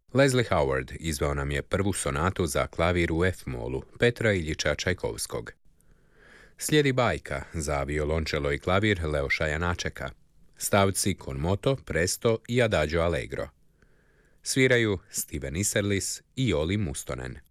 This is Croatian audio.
Leslie Howard izveo nam je prvu sonatu za klavir u F-molu Petra Iljiča Čajkovskog. Slijedi bajka za violončelo i klavir Leoša Janačeka, stavci con moto, presto i adagio allegro. Sviraju Steven Isserlis i Oli Mustonen.